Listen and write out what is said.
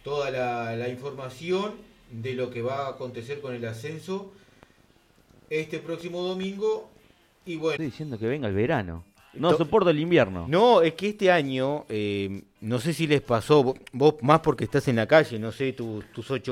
toda la información de lo que va a acontecer con el ascenso este próximo domingo. Y bueno, Estoy diciendo que venga el verano. No To- soporto el invierno. No, es que este año, no sé si les pasó, vos más porque estás en la calle, no sé, tus 8